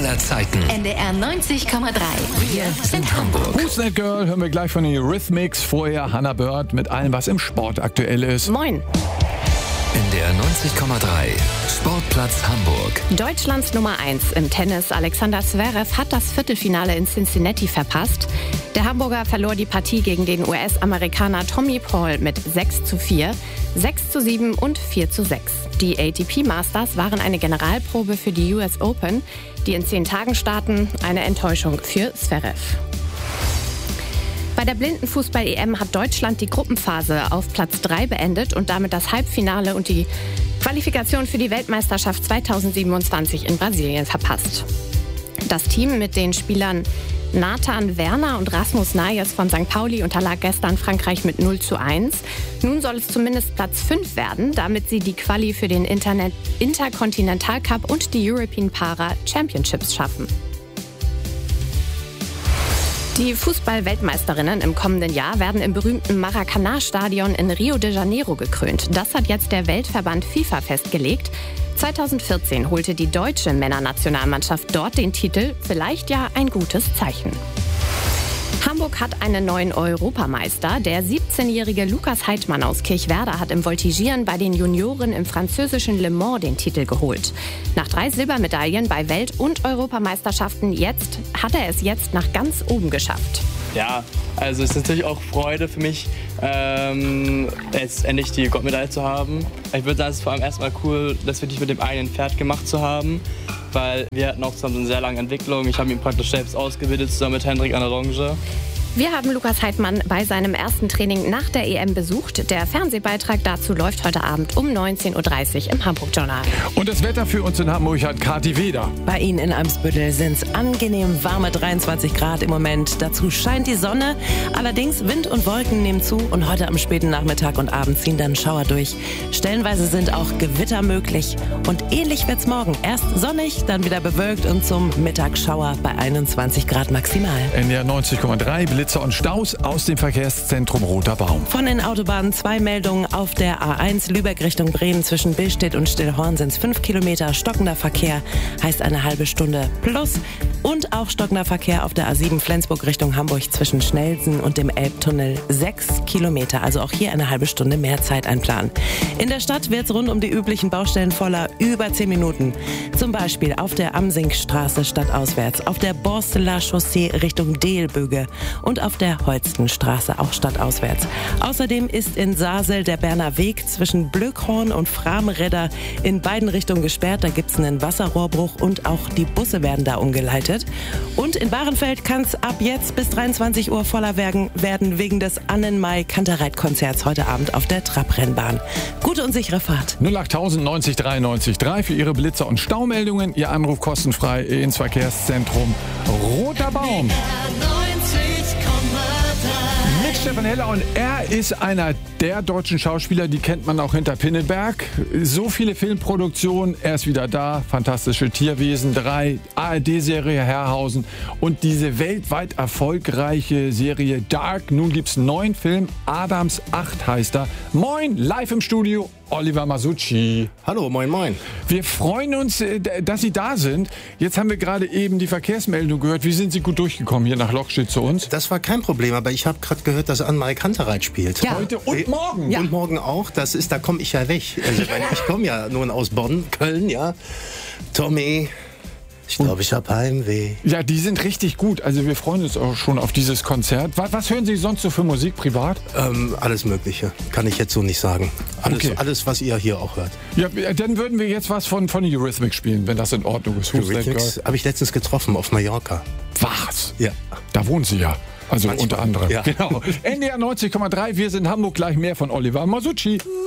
aller Zeiten. NDR 90,3. Wir sind Hamburg. Who's That Girl hören wir gleich von den Eurythmics. Vorher Hannah Bird mit allem, was im Sport aktuell ist. Moin. NDR 90,3. Sportplatz Hamburg. Deutschlands Nummer 1 im Tennis, Alexander Zverev, hat das Viertelfinale in Cincinnati verpasst. Der Hamburger verlor die Partie gegen den US-Amerikaner Tommy Paul mit 6:4, 6:7 und 4:6. Die ATP Masters waren eine Generalprobe für die US Open, die in 10 Tagen starten. Eine Enttäuschung für Zverev. Bei der Blindenfußball-EM hat Deutschland die Gruppenphase auf Platz 3 beendet und damit das Halbfinale und die Qualifikation für die Weltmeisterschaft 2027 in Brasilien verpasst. Das Team mit den Spielern Nathan Werner und Rasmus Nayes von St. Pauli unterlag gestern Frankreich mit 0:1. Nun soll es zumindest Platz 5 werden, damit sie die Quali für den Intercontinental Cup und die European Para Championships schaffen. Die Fußball-Weltmeisterinnen im kommenden Jahr werden im berühmten Maracanã-Stadion in Rio de Janeiro gekrönt. Das hat jetzt der Weltverband FIFA festgelegt. 2014 holte die deutsche Männernationalmannschaft dort den Titel. Vielleicht ja ein gutes Zeichen. Hamburg hat einen neuen Europameister. Der 17-jährige Lukas Heidmann aus Kirchwerder hat im Voltigieren bei den Junioren im französischen Le Mans den Titel geholt. Nach 3 Silbermedaillen bei Welt- und Europameisterschaften hat er es jetzt nach ganz oben geschafft. Ja, also es ist natürlich auch Freude für mich, jetzt endlich die Goldmedaille zu haben. Ich würde sagen, es ist vor allem erstmal cool, das wirklich mit dem eigenen Pferd gemacht zu haben, weil wir hatten auch zusammen eine sehr lange Entwicklung. Ich habe ihn praktisch selbst ausgebildet, zusammen mit Hendrik Anaronge. Wir haben Lukas Heidmann bei seinem ersten Training nach der EM besucht. Der Fernsehbeitrag dazu läuft heute Abend um 19:30 Uhr im Hamburg-Journal. Und das Wetter für uns in Hamburg hat Kathi Weder. Bei Ihnen in Eimsbüttel sind es angenehm warme 23 Grad im Moment. Dazu scheint die Sonne. Allerdings Wind und Wolken nehmen zu und heute am späten Nachmittag und Abend ziehen dann Schauer durch. Stellenweise sind auch Gewitter möglich. Und ähnlich wird's morgen. Erst sonnig, dann wieder bewölkt und zum Mittag Schauer bei 21 Grad maximal. NDR 90,3 Blitzer und Staus aus dem Verkehrszentrum Roter Baum. Von den Autobahnen 2 Meldungen. Auf der A1 Lübeck Richtung Bremen zwischen Billstedt und Stillhorn sind es 5 Kilometer. Stockender Verkehr heißt eine halbe Stunde plus. Und auch stockender Verkehr auf der A7 Flensburg Richtung Hamburg zwischen Schnellsen und dem Elbtunnel 6 Kilometer. Also auch hier eine halbe Stunde mehr Zeit einplanen. In der Stadt wird es rund um die üblichen Baustellen voller über 10 Minuten. Zum Beispiel auf der Amsingstraße stadtauswärts, auf der Borsteler Chaussee Richtung Dehlböge und auf der Holstenstraße auch stadtauswärts. Außerdem ist in Sasel der Berner Weg zwischen Blökhorn und Framredder in beiden Richtungen gesperrt. Da gibt es einen Wasserrohrbruch und auch die Busse werden da umgeleitet. Und in Bahrenfeld kann es ab jetzt bis 23 Uhr voller werden wegen des Annenmai-Kantereit-Konzerts heute Abend auf der Trabrennbahn. Gute und sichere Fahrt. 08000 90 3 90 3 für Ihre Blitzer- und Staumeldungen. Ihr Anruf kostenfrei ins Verkehrszentrum Roter Baum. Mit Stefan Heller und er ist einer der deutschen Schauspieler, die kennt man auch hinter Pinneberg. So viele Filmproduktionen, er ist wieder da. Fantastische Tierwesen 3, ARD-Serie Herrhausen und diese weltweit erfolgreiche Serie Dark. Nun gibt es einen neuen Film, Adams 8 heißt er. Moin, live im Studio, Oliver Masucci. Hallo, moin moin. Wir freuen uns, dass Sie da sind. Jetzt haben wir gerade eben die Verkehrsmeldung gehört. Wie sind Sie gut durchgekommen hier nach Lockstedt zu uns? Das war kein Problem, aber ich habe gerade gehört, dass Annemarie Kantereit spielt. Ja. Heute und morgen. Ja. Und morgen auch. Da komme ich ja weg. Also, ich komme ja nun aus Bonn, Köln, ja. Tommy, ich glaube, ich habe Heimweh. Ja, die sind richtig gut. Also wir freuen uns auch schon auf dieses Konzert. Was hören Sie sonst so für Musik privat? Alles Mögliche. Kann ich jetzt so nicht sagen. Alles, was ihr hier auch hört. Ja, dann würden wir jetzt was von Eurythmics spielen, wenn das in Ordnung ist. Eurythmics habe ich letztens getroffen auf Mallorca. Was? Ja. Da wohnen Sie ja. Also manchmal, unter anderem. Ja. Genau. NDR 90,3. Wir sind Hamburg. Gleich mehr von Oliver Masucci.